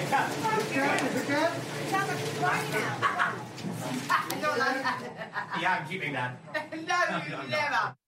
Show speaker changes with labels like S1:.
S1: Sounds like it's right now.
S2: I don't like that.
S3: Yeah, I'm keeping that.
S2: No, you never.